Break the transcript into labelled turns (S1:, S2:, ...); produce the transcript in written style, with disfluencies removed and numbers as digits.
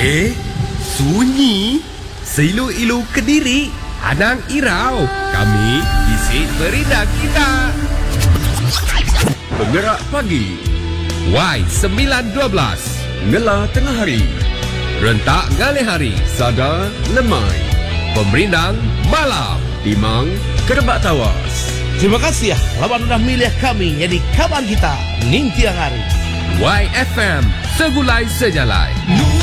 S1: Sunyi? Seilu-ilu Kediri, Anang Irau. Kami isi berita kita.
S2: Penggerak pagi,
S1: Y912,
S2: Ngela tengah hari,
S1: Rentak Ngalih Hari,
S2: Sada lemai,
S1: Pemerindang Malam.
S2: Timang kerebak tawas.
S3: Terima kasih ya, lawan udah milih kami jadi kawan kita Ning Tiang Hari.
S1: YFM, segulai sejalai.